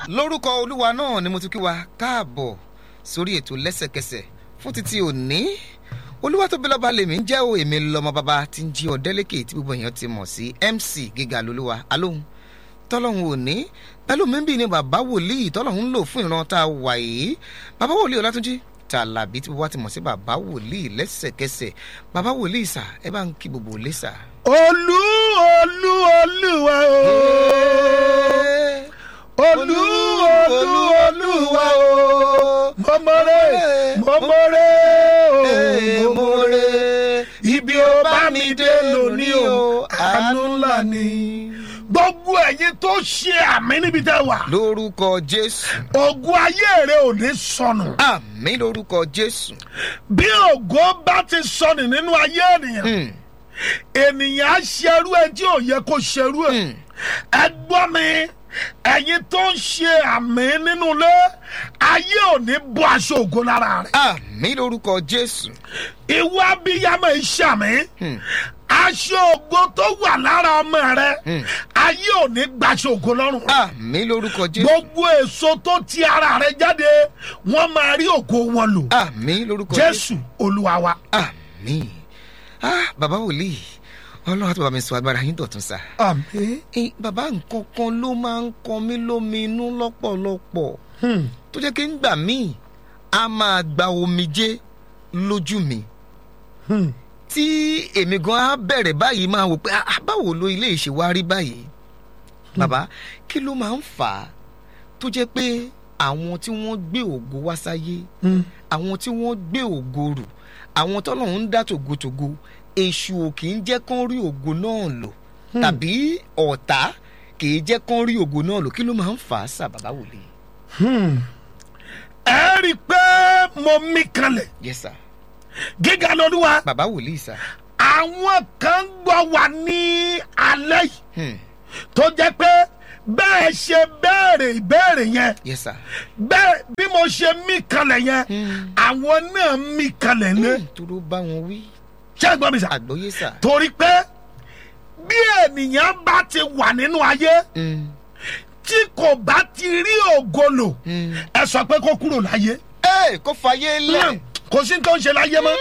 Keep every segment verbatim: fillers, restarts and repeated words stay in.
lórúkọ olúwa náà ni mo tún kí wa káàbọ̀ sórí ètò lẹ́sẹ̀kẹsẹ̀ fún títí òní. olúwa tó bí lọ́ba lèmi ń jẹ́ o, èmi lọ́mọ bàbá tí ń jí ọ̀dẹ́lẹ́kẹ̀ tí gbogbo èèyàn ti mọ̀ sí M C Gíga lolúwa alóhùn tọ́lọ́hún òní pẹ̀lú mímbì ni bàbá wòlíì tọ́lọ́hún ń lò fún ìran tá a wà yìí. bàbá wòlíì Ọlátúnjí Tàlàbí tí gbogbo wa ti mọ̀ sí bàbá wòlíì lẹ́sẹ̀kẹsẹ̀. bàbá wòlíì sà, ẹ bá ń kí gbogbo òlé sà. olú olú olúwa o olú olú olúwa o mọ̀mọ́rẹ́ mọ̀mọ́rẹ́ o mọ̀mọ́rẹ́ ibi ó bá mi dé lónìí o àánú ńlá ni. gbogbo ẹ̀yin tó ṣe àmì níbi tẹ́ wà. lórúkọ Jésù. ògo ayé rẹ ò ní sọnù. àmì lórúkọ Jésù. bí ògo bá ti sọnù nínú ayé ènìyàn. Hmm. ènìyàn á ṣerú ẹ tí ò yẹ kó ṣerú ẹ. ẹ gbọ́ mi ẹ̀yin tó ń ṣe àmì nínú ilé ayé ò ní bọ́ aṣọ ògo lára rẹ̀. àmì lórúkọ Jésù. ìwọ abiyamọ ìṣàmì aṣọ ògo tó wà lára ọmọ rẹ ayé ò ní gbaṣọ ògo lọ́rùn. àmì lórúkọ Jésù. gbogbo èso tó ti ara rẹ jáde wọ́n máa rí ògo wọn lò. àmì lórúkọ Jésù Olúwa wa. àmì. ah bàbá wòlíì ọlọ́run àti bàbá mi sọ agbára yín dọ̀tun sá. àmín. bàbá nǹkan kan ló máa ń kan mí lóminú lọ́pọ̀lọpọ̀ tó jẹ́ kí n gbà míì a máa gba omijé lójú mi tí èmi gan á bẹ̀rẹ̀ báyìí máa wò pé báwo ló ilé ìṣe wá rí báyìí. bàbá kí ló máa ń fà á tó jẹ́ pé àwọn tí wọ́n gbé ògo wá sáyé àwọn tí wọ́n gbé ògo rù àwọn tọ́lọ́run ń dá tògótògó èṣù ò kì í jẹ́ kán rí ògo náà lò tàbí ọ̀tá kì í jẹ́ kán rí ògo náà lò. kí ló máa ń fà á sà bàbá wòlíì. ẹ rí i pé mo mí kanlẹ̀. yes sir. Gíga lolúwa. bàbá wòlíì sà. àwọn kan gbọ́ wà ní alẹ́ yìí tó jẹ́ pé bẹ́ẹ̀ ṣe béèrè ìbéèrè yẹn. yes sir. bẹ́ẹ̀ bí mo ṣe mí kanlẹ̀ yẹn àwọn náà mí kanlẹ̀ ní. tóró bá wọn wí. ṣé ẹ gbọ́ mi sà. àgbọ́yé sà. torí pé bí ènìyàn bá ti wà nínú ayé tí kò bá ti rí ògo lò ẹ sọ pé kó kúrò láyé. ẹ kó fàyè lẹ̀. kò sí tó ń ṣe láyé mọ́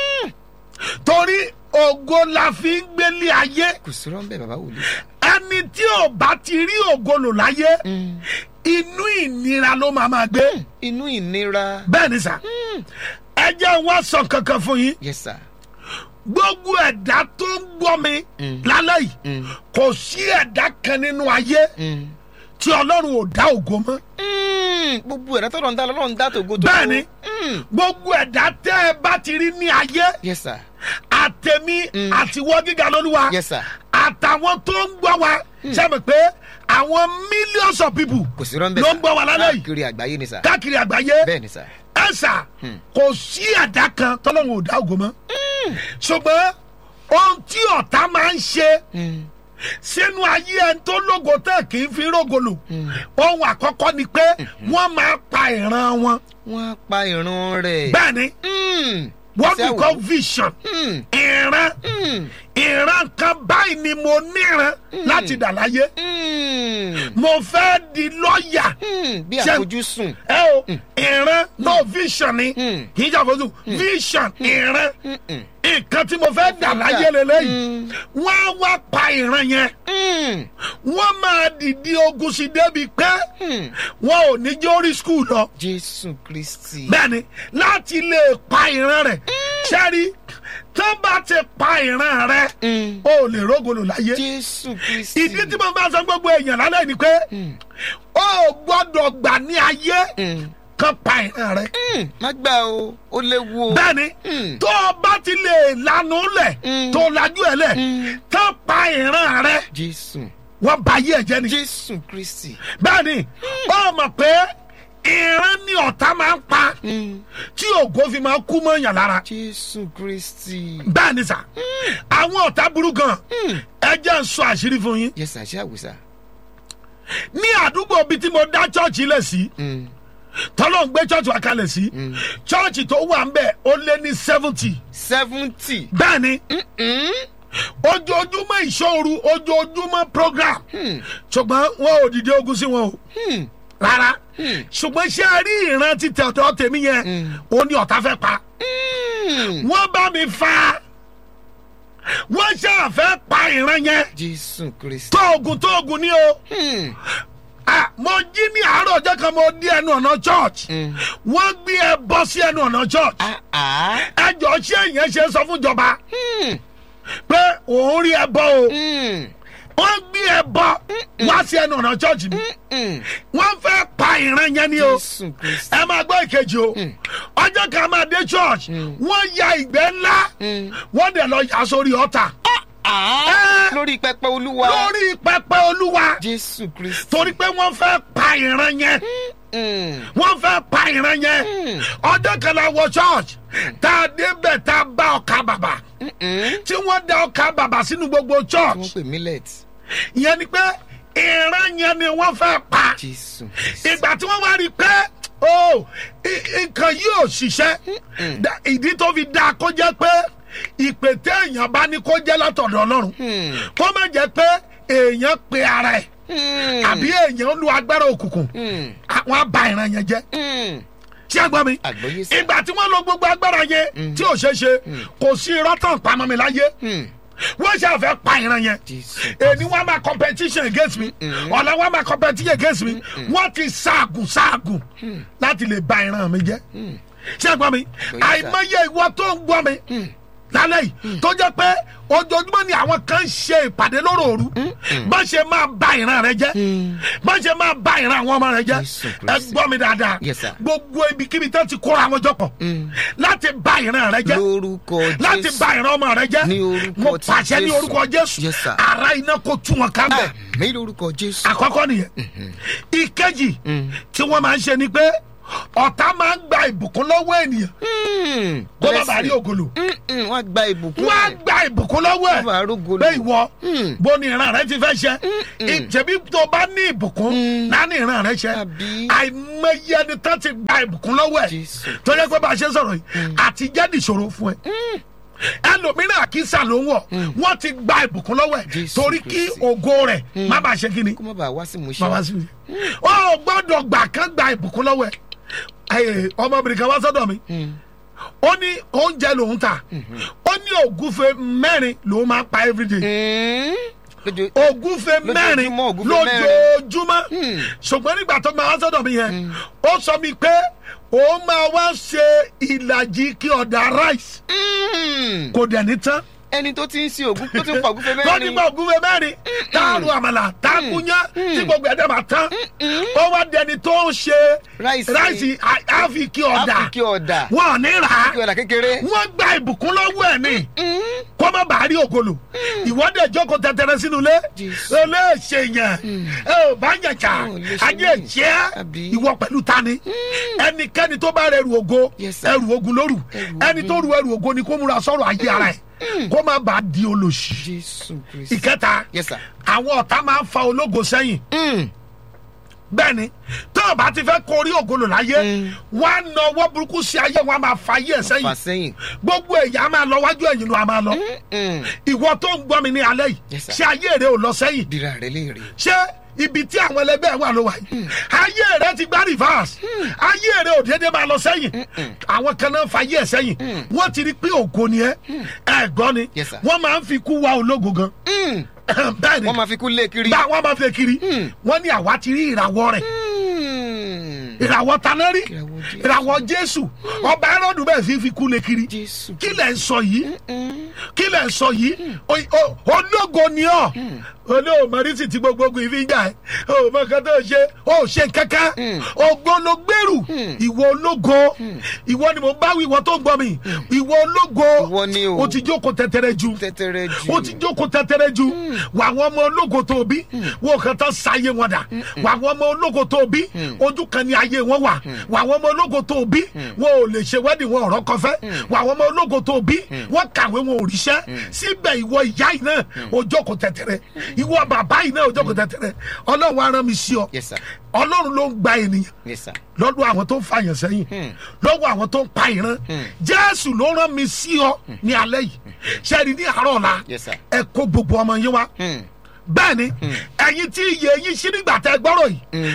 torí ògo la fi ń gbélé ayé. kò sí rọ́ńbẹ́ bàbá wòlíì. ẹni tí ò bá ti rí ògo lò láyé inú ìnira ló máa máa gbé. inú ìnira. bẹ́ẹ̀ ni sà ẹ jẹ́ wá sọ kankan fún yín. yes sir. gbogbo ẹ̀dá tó ń gbọ́ mi lálẹ́ yìí kò sí ẹ̀dá kan nínú ayé tí Ọlọ́run ò dá ògo mọ́. gbogbo ẹ̀dá tó lọ́n dá lọ́n dá tògo tó. bẹ́ẹ̀ni gbogbo ẹ̀dá tẹ́ ẹ bá ti rí ní ayé. yes sir. àtẹ̀mí àtiwọ́ Gíga lolúwa. yes sir. àtàwọn tó ń gbọ́ wa sẹ́mi pé àwọn millions of people kò sí rọ́ńbẹ́ ló ń gbọ́ wa lálẹ́ yìí. káàkiri àgbáyé ni sà. káàkiri àgbáyé. bẹ́ẹ̀ ni sà. ẹ sà kò sí ẹ̀dá kan tọ́lọ́run ò dá ògo mọ́. ṣùgbọ́n ohun tí ọ̀tá máa ń ṣe sínú ayé ẹni tó lógo tán kì í fi rógo lò ohun àkọ́kọ́ ni pé wọ́n máa pa ìran wọn. wọ́n á pa ìran rẹ̀. bẹ́ẹ̀ni what we call vision ìran ìran kan báyìí ni mo níran láti dà láyé mo fẹ́ di lọ́ọ̀yà. bí àfojúsùn. ẹ o ìran no vision ni kì í ṣàfojúsùn vision ìran nǹkan tí mo fẹ́ dà láyé lélẹ́yìí wọ́n á wá pa ìran yẹn wọ́n máa dìde ogun sí débi pé wọn ò ní jórí skul lọ. Jésù Kristi. bẹ́ẹ̀ni láti lè pa ìran rẹ̀ ṣẹ́rí tó bá ti pa ìran rẹ̀ o ò lè rógolo láyé. Jésù Kristi. ìdí tí mo bá sọ gbogbo èèyàn lálẹ́ ni pé o ò gbọ́dọ̀ gbà ní ayé kan pa ìran rẹ̀. má gbà o ó léwu o. bẹ́ẹ̀ni tó o bá ti lè lanu lẹ̀ tó lajú ẹ̀ lẹ̀ tó pa ìran rẹ̀. Jésù. wọ́n bà ayé ẹ̀ jẹ́ ni. Jésù Kristi. bẹ́ẹ̀ni ó mọ̀ pé ìran ni ọ̀tá máa ń pa tí ògo fi máa kú mọ́ yàn lára. Jésù Kristi. bẹ́ẹ̀ni sà àwọn ọ̀tá burú gan ẹ jẹ́ n sọ àṣírí fún yín. yes sir ṣé àwòsà. ní àdúgbò bíi tí mo dá chọ́ọ̀chì lẹ̀ sí tọ́lọ́ ń gbé chọ́ọ̀chì wa kalẹ̀ sí chọ́ọ̀chì tó wà ń bẹ̀ ó lé ní seventy. seventy. bẹ́ẹ̀ni ojoojúmọ́ ìṣòro ojoojúmọ́ program ṣùgbọ́n wọn ò dìde ogun sí wọn o rárá ṣùgbọ́n ṣé a rí ìran ti tẹ̀tọ̀ tèmi yẹn ó ní ọ̀tá fẹ́ pa wọ́n bá mi fa wọ́n ṣáà fẹ́ pa ìran yẹn Jésù Kristi. tóògùn tóògùn ni o ah mo jí ní àárọ̀ ọjọ́ kan mo dé ẹnu ọ̀nà church wọ́n gbé ẹ bọ́ sí ẹnu ọ̀nà church ẹjọ́ ṣé èèyàn ṣe sọ fún ìjọba pé òun rí ẹ bọ́ o wọ́n gbé ẹ bọ́ wá sí ẹnu ọ̀nà church mi wọ́n fẹ́ pa ìran yẹn ni o ẹ máa gbọ́ ìkejì o ọjọ́ kan máa dé church wọ́n ya ìgbẹ́ ńlá wọ́n dẹ̀ lọ yà sórí ọ̀tà. lórí pẹpẹ olúwa. lórí pẹpẹ olúwa. Jésù Kristi. torí pé wọ́n fẹ́ pa ìran yẹn wọ́n fẹ́ pa ìran yẹn ọjọ́ kan la wọ church tá a débẹ̀ tá a bá ọkà bàbà tí wọ́n da ọkà bàbà sínú gbogbo church. wọ́n pè millet. ìyẹn ni pé ìran yẹn ni wọ́n fẹ́ pa. Jésù. ìgbà tí wọ́n wá rí i pé o nǹkan yóò ṣiṣẹ́ ìdí tó fi dáa kó jẹ́ pé ìpè téèyàn bá ní kó jẹ́ látọ̀dọ̀ Ọlọ́run kó má jẹ́ pé èèyàn pe ara ẹ̀ àbí èèyàn lu agbára òkùnkùn àwọn àbá ìran yẹn jẹ́ tí a gbọ́ mi ìgbà tí wọ́n lo gbogbo agbára yẹn tí ò ṣeé ṣe kò sí irọ́ tán pamọ́ mi láyé wọ́n ṣe àfẹ́ pa ìran yẹn èmi wọ́n máa competition against me ọ̀la wọ́n máa competition against me wọ́n ti ṣaagùn ṣaagùn láti lè ba ìran mi jẹ́ ṣé ẹ gbọ́ mi àìmọye ìwọ tó ń gbọ́ mi lálẹ́ yìí tó jẹ́ pé ojoojúmọ́ ni àwọn kan ṣe ìpàdé lóròòru bá ṣe máa ba ìran rẹ jẹ́ bá ṣe máa ba ìran àwọn ọmọ rẹ jẹ́ ẹ gbọ́ mi dáadáa gbogbo ibikíbi tó ti kóra àwọn jọ pọ̀ láti ba ìran rẹ jẹ́ láti ba ìran ọmọ rẹ jẹ́ mo pàṣẹ ní orúkọ Jésù ara iná kó tú wọn ká bẹ̀ àkọ́kọ́ nìyẹn ìkejì tí wọ́n máa ń ṣe ni pé ọ̀tá máa ń gba ìbùkún lọ́wọ́ ènìyàn kó má bàa rí ògolo. wọ́n gba ìbùkún wọ́n á gba ìbùkún lọ́wọ́ ẹ̀ bẹ́ẹ̀ ìwọ bó ni ìran rẹ ti fẹ́ ṣe ìjẹ̀bi tó bá ní ìbùkún náà ní ìran rẹ ṣe àìmọye ẹni tó ti gba ìbùkún lọ́wọ́ ẹ̀ tó yẹ pé bá a ṣe sọ̀rọ̀ yìí àti jẹ́ nìṣòro fún ẹ ẹlòmíràn àkísà ló ń wọ̀ wọ́n ti gba ìbùkún lọ́wọ́ ẹ̀ torí kí ògo rẹ̀ má bàa ṣe kí ni kó má bàa wá sí mo ṣe ó gbọ́dọ̀ gbà kán gba ìbùkún lọ́wọ́ ẹ̀ ọmọbìnrin kan wá sọ́dọ̀ mi ó ní oúnjẹ lòún ta ó ní ògúfe mẹ́rin lòún máa pa everyday ògúfe mẹ́rin lójoojúmọ́ ṣùgbọ́n nígbà tó máa wá sọ́dọ̀ mi yẹn ó sọ mi pé ó máa wá ṣe ìlàjì kí ọ̀dà rice kò dẹ̀ ní tán ẹni tó ti ń sin ògún tó ti ń pa ògúnfe mẹ́rin tó ti ń pa ògúnfe mẹ́rin táàrù àmàlà táàkúnyá tí gbogbo ẹ̀dẹ̀ máa tán ó wá dẹni tó ń ṣe ráìsì àfikí ọ̀dà wọn ò ní rà á wọ́n gba ìbùkún lọ́wọ́ ẹ̀ ní kó má bàa rí ògolo ìwọ́dẹ̀ jókòó tẹ̀tẹ̀rẹ̀ sínú ilé olóòṣè yẹn ẹ ò bá yẹn jà ajé ìṣẹ́ ìwọ pẹ̀lú tani ẹnikẹ́ni tó bá rẹ̀ ẹrù ògo ẹrù ogun lóru ẹni tó ru ẹrù ògo ni kó múra sọ̀rọ̀ ayé ara ẹ̀ kó má bàa di olóṣì. ìkẹta àwọn ọ̀tá máa ń fa ológo sẹ́yìn bẹ́ẹ̀ni tó o bá ti fẹ́ kórí ògolo láyé wọ́n á na ọwọ́ burúkú sí ayé wọn á máa fa ayé ẹ̀ sẹ́yìn gbogbo èyí á máa lọ wájú ẹ̀yìn ló á máa lọ ìwọ tó ń gbọ́ mi ní alẹ́ yìí ṣé ayé rẹ ò lọ sẹ́yìn ṣé ibi tí àwọn ẹlẹgbẹ́ wà ló wà yìí ayé rẹ ti gbá reverse ayé rẹ ò déédéé máa lọ sẹ́yìn àwọn kan náà fa ayé ẹ̀ sẹ́yìn wọ́n ti rí pé ògo ni ẹ ẹ gbọ́ ni wọ́n máa ń fi kú wá ológo gan bẹ́ẹ̀ ni wọ́n máa fi kú lé kiri wọ́n máa fi lé kiri wọ́n ní àwa ti rí ìràwọ̀ rẹ̀ ìràwọ̀ taná rí ìràwọ̀ Jésù ọba ẹrọ́dún bẹ́ẹ̀ fi fi kú lé kiri kí lẹ̀ ń sọ yìí kí lẹ̀ ń sọ yìí ológo ni ọ́ olóòmọ̀rísì tí gbogbo ogun ìfi ń jà ẹ́ o mọ nǹkan tó ṣe o ṣe kankan ògbólógbèrú ìwọ ológo ìwọ ni mo bá wí ìwọ tó ń gbọ́ mi ìwọ ológo o ti jókòó tẹ́tẹ́rẹ́ ju o ti jókòó tẹ́tẹ́rẹ́ ju wà àwọn ọmọ ológo tó bí wọ́n kàn tán sáyé wọn dà wà àwọn ọmọ ológo tó bí ojú kan ní ayé wọn wà wà àwọn ọmọ ológo tó bí wọn ò lè ṣe wẹ́dì wọn ọ̀rọ̀ kọfẹ́ wà àwọn ọmọ ológo tó bí wọn kàwé wọn ò ríṣẹ́ síbẹ̀ ìwọ ìyá yìí náà o jókòó tẹ́tẹ́rẹ́ ìwọ bàbá yìí náà o jókòó tẹ́tẹ́rẹ́ ọlọ́run á rán mi sí ọ ọlọ́run ló ń gba ènìyàn lọ́dọ̀ àwọn tó ń fàyàn sẹ́yìn lọ́wọ́ àwọn tó ń pa ìran jésù ló rán mi sí ọ ní alẹ́ yìí ṣẹ́ni ní àárọ̀ ọ̀la ẹ kó gbogbo ọmọ yín wá bẹ́ẹ̀ ni ẹ̀yin tí iye yín sí nígbà tẹ́ gbọ́rọ̀ yìí tẹ́ ẹ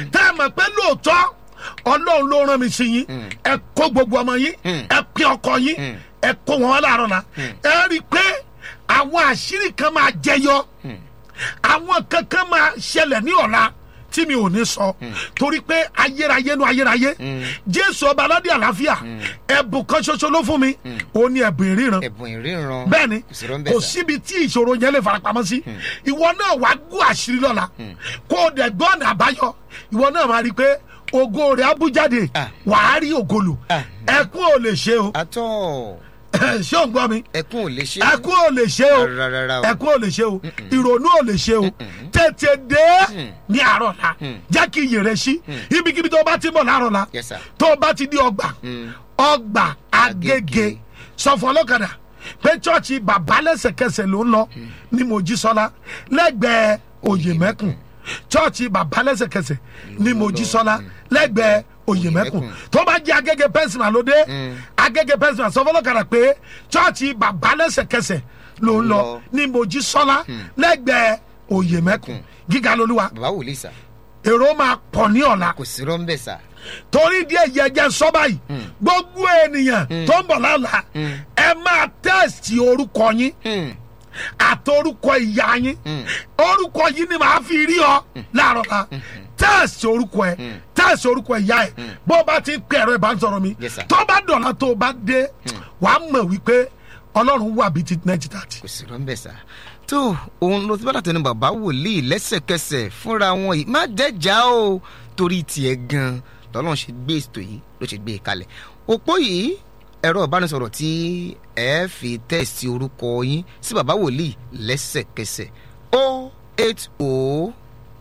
mọ̀ pé lóòótọ́ ọlọ́run ló rán mi sí yín ẹ kó gbogbo ọmọ yín ẹ pín ọkọ yín ẹ kó wọn láàárọ̀ la ẹ rí i pé àwọn àṣírí kan máa jẹyọ àwọn kankan máa ṣẹlẹ̀ ní ọ̀la tí mi ò ní sọ torí pé ayérayé nu ayérayé jésù ọba aládé àlàáfíà ẹ̀bùn kan ṣoṣo ló fún mi ó ní ẹ̀bùn ìríran ẹ̀bùn ìríran bẹ́ẹ̀ ni kò síbi tí ìṣòro yẹn lè farapamọ́ sí ìwọ náà wàá gún àṣírí lọ́la kó o dẹ̀ gbọ́ ọ̀nà àbáyọ ìwọ náà máa rí i pé ògo rẹ̀ á bú jáde wàá rí ògo lò ẹkún ò lè ṣe o ṣé o ń gbọ́ mi ẹkún ò lè ṣe ẹkún ò lè ṣe o ẹkún ò lè ṣe o ìrònú ò lè ṣe o tètè dé ní àárọ̀ la jẹ́ kí iyè rẹ ṣí ibikíbi tó bá ti bọ̀ láàárọ̀ la tó bá ti di ọgbà ọgbà Agége sọ fún ọlọ́kadà pé chọ́ọ̀chì bàbá lẹ́sẹ̀kẹsẹ̀ ló ń lọ ní Mojísọ́lá lẹ́gbẹ̀ẹ́ Òyèmẹ́kùn chọ́ọ̀chì bàbá lẹ́sẹ̀kẹsẹ̀ ní Mojísọ́lá lẹ́gbẹ̀ẹ́ Òyèmẹ́kùn tó bá jẹ́ Agége pẹ́sìmà ló dé Agége pẹ́sìmà sọ fọlọ́kadà pé chọ́ọ̀chì bàbá lẹ́sẹ̀kẹsẹ̀ ló ń lọ ní Mojísọ́lá lẹ́gbẹ̀ẹ́ Òyèmẹ́kùn gíga lolúwa bàbá wòlíì sà èrò máa pọ̀ ní ọ̀la kò sí rọ́ńbẹ́ sà torí díẹ̀ yẹjẹ sọ báyìí gbogbo ènìyàn tó ń bọ̀ lọ́la ẹ máa tẹ́sítì orúkọ yín àtorúkọ ìyá yín orúkọ yín ni màá fi rí ọ láàárọ̀ la tẹ́ẹ̀sì orúkọ ẹ tẹ́ẹ̀sì orúkọ ìyá ẹ bó bá ti ń pè ẹ̀rọ ìbánisọ̀rọ̀ mi tó bá dọ̀la tó bá dé wàá mọ̀ wípé ọlọ́run wà bíi ti ninety thirty. kò sí rọ́ńbẹ́ sà tó òun ló ti bá dàtọ̀ ní bàbá wòlíì lẹ́sẹ̀kẹsẹ̀ fúnra wọn yìí má dẹ́jà o torí tiẹ̀ gan lọ́lọ́run ṣe gbé ètò yìí ló ṣe gbé e kalẹ̀ òpó yìí ẹ̀rọ ìbánisọ̀rọ̀ tí ẹ fi tẹ́ẹ̀sì orúkọ yín sí bàbá wòlíì lẹ́sẹ̀kẹsẹ̀ o eight o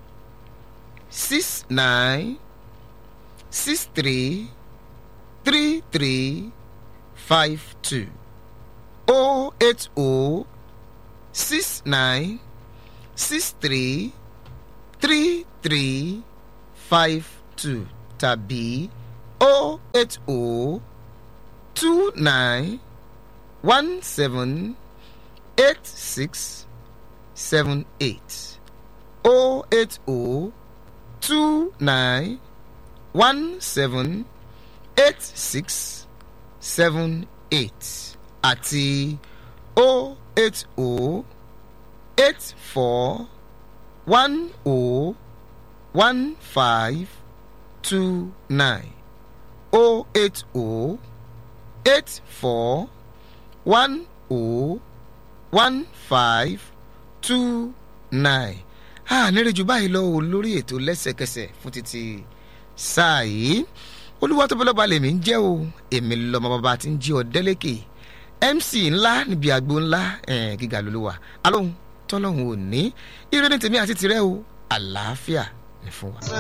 six nine six three three three five two o eight o six nine six three three three five two tàbí o eight o two nine one seven eight six seven eight o eight o two nine one seven eight six seven eight àti o eight o eight four one o one five two nine o eight o eight four one o one five two nine. a nírèjú báyìí lọ o lórí ètò lẹ́sẹ̀kẹsẹ̀ fún títí sáà yìí olúwa tó bọ́lọ́ba lèmi ń jẹ́ o èmi lọ́mọ bàbá tí ń jí ọ délẹ́kè M C ńlá níbi àgbo ńlá gíga lolúwa alóhùn tọ́lọ́hùn ò ní ire ní tèmi àti tirẹ̀ o àlàáfíà ní fún wa.